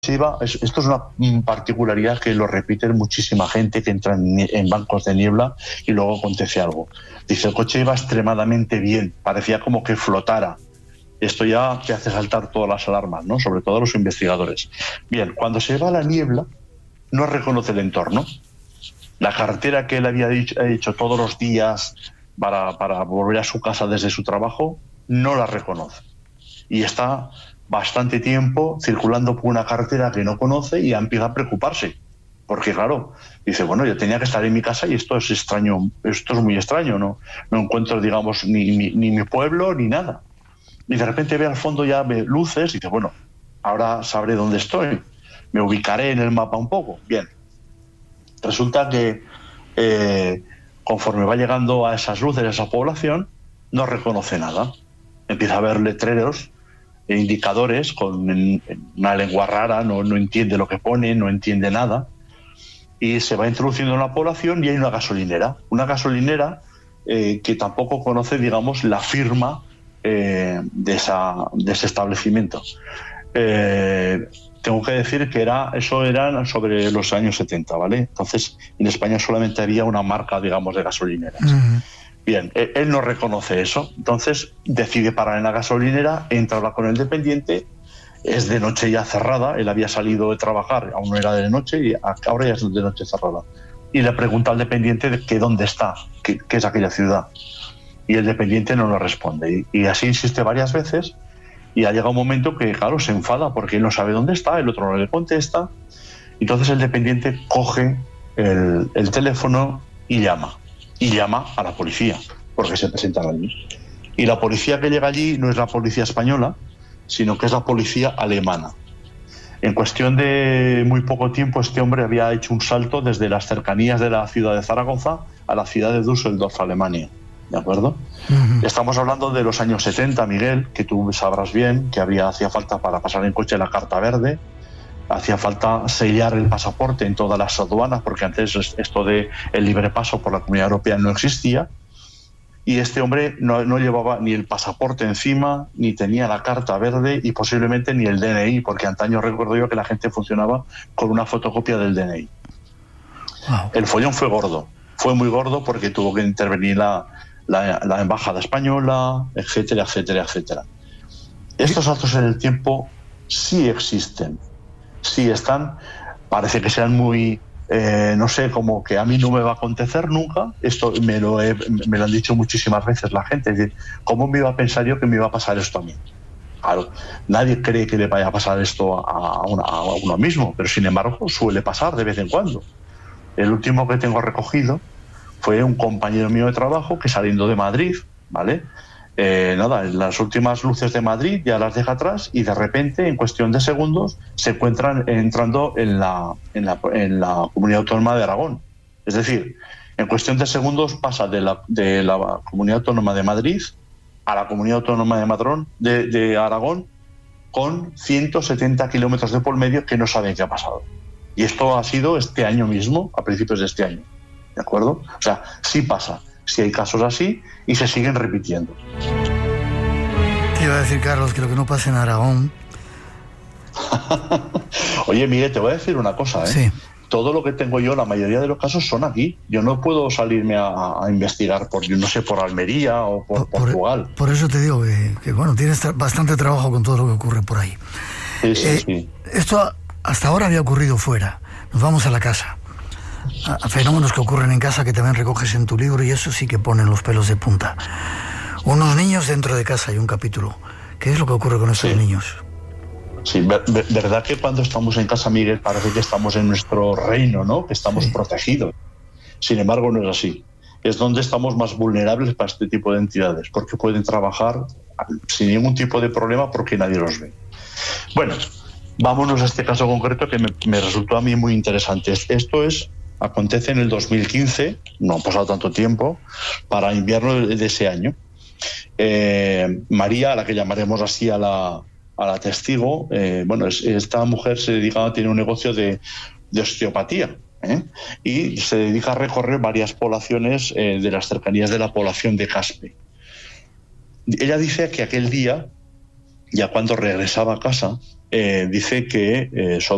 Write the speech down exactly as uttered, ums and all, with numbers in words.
Iba, esto es una particularidad que lo repiten muchísima gente que entra en, en bancos de niebla y luego acontece algo. Dice, el coche iba extremadamente bien, parecía como que flotara. Esto ya te hace saltar todas las alarmas, ¿no? Sobre todo los investigadores. Bien, cuando se va la niebla, no reconoce el entorno. La carretera que él había dicho, hecho todos los días para, para volver a su casa desde su trabajo, no la reconoce. Y está bastante tiempo circulando por una carretera que no conoce y empieza a preocuparse. Porque, claro, dice, bueno, yo tenía que estar en mi casa y esto es extraño, esto es muy extraño, ¿no? No encuentro, digamos, ni, ni, ni mi pueblo ni nada. Y de repente ve al fondo, ya ve luces y dice, bueno, ahora sabré dónde estoy. Me ubicaré en el mapa un poco. Bien. Resulta que eh, conforme va llegando a esas luces, a esa población, no reconoce nada. Empieza a ver letreros e indicadores con una lengua rara, no, no entiende lo que pone, no entiende nada, y se va introduciendo en la población y hay una gasolinera, una gasolinera eh, que tampoco conoce, digamos, la firma eh, de, esa, de ese establecimiento. Eh, tengo que decir que era, eso era sobre los años setenta, ¿vale? Entonces, en España solamente había una marca, digamos, de gasolineras. Uh-huh. Bien, él no reconoce eso, entonces decide parar en la gasolinera, entra a hablar con el dependiente, es de noche ya cerrada, él había salido de trabajar, aún no era de noche, y ahora ya es de noche cerrada. Y le pregunta al dependiente de que dónde está, qué es aquella ciudad. Y el dependiente no le responde. Y, y así insiste varias veces, y ha llegado un momento que, claro, se enfada porque él no sabe dónde está, el otro no le contesta. Entonces el dependiente coge el, el teléfono y llama. Y llama a la policía, porque se presentan allí. Y la policía que llega allí no es la policía española, sino que es la policía alemana. En cuestión de muy poco tiempo, este hombre había hecho un salto desde las cercanías de la ciudad de Zaragoza a la ciudad de Düsseldorf, Alemania. ¿De acuerdo? Uh-huh. Estamos hablando de los años setenta, Miguel, que tú sabrás bien que había, hacía falta para pasar en coche la carta verde, hacía falta sellar el pasaporte en todas las aduanas, porque antes esto de el libre paso por la Comunidad Europea no existía, y este hombre no, no llevaba ni el pasaporte encima, ni tenía la carta verde y posiblemente ni el D N I, porque antaño recuerdo yo que la gente funcionaba con una fotocopia del D N I. Wow. El follón fue gordo, fue muy gordo porque tuvo que intervenir la, la, la embajada española, etcétera, etcétera, etcétera. Estos saltos en el tiempo sí existen. Sí están, parece que sean muy, eh, no sé, como que a mí no me va a acontecer nunca. Esto me lo, he, me lo han dicho muchísimas veces la gente. Es decir, ¿cómo me iba a pensar yo que me iba a pasar esto a mí? Claro, nadie cree que le vaya a pasar esto a, una, a uno mismo, pero sin embargo suele pasar de vez en cuando. El último que tengo recogido fue un compañero mío de trabajo que saliendo de Madrid, ¿vale? Eh, nada, las últimas luces de Madrid ya las deja atrás y de repente, en cuestión de segundos, se encuentran entrando en la, en la, en la Comunidad Autónoma de Aragón. Es decir, en cuestión de segundos pasa de la, de la Comunidad Autónoma de Madrid a la Comunidad Autónoma de, Madrón, de, de Aragón con ciento setenta kilómetros de por medio que no saben qué ha pasado. Y esto ha sido este año mismo, a principios de este año. ¿De acuerdo? O sea, sí pasa. Si hay casos así y se siguen repitiendo. Te iba a decir, Carlos, que lo que no pasa en Aragón. Oye, mire, te voy a decir una cosa, ¿eh? Sí. Todo lo que tengo yo, la mayoría de los casos son aquí. Yo no puedo salirme a, a investigar por, no sé, por Almería o por, por Portugal. Por eso te digo que, que bueno, tienes tra- bastante trabajo con todo lo que ocurre por ahí. Sí, sí, eh, sí. Esto hasta ahora había ocurrido fuera. Nos vamos a la casa. A fenómenos que ocurren en casa que también recoges en tu libro, y eso sí que ponen los pelos de punta. Unos niños dentro de casa, hay un capítulo. ¿Qué es lo que ocurre con esos sí. niños? Sí, ver, verdad que cuando estamos en casa, Miguel, parece que estamos en nuestro reino, ¿no? Que estamos sí. protegidos. Sin embargo, no es así. Es donde estamos más vulnerables para este tipo de entidades, porque pueden trabajar sin ningún tipo de problema porque nadie los ve. Bueno, vámonos a este caso concreto que me, me resultó a mí muy interesante. Esto es... acontece en el dos mil quince, no ha pasado tanto tiempo, para invierno de ese año. Eh, María, a la que llamaremos así a la, a la testigo, eh, bueno, es, esta mujer se dedica, tiene un negocio de, de osteopatía, ¿eh? Y se dedica a recorrer varias poblaciones eh, de las cercanías de la población de Caspe. Ella dice que aquel día, ya cuando regresaba a casa, eh, dice que eh, sobre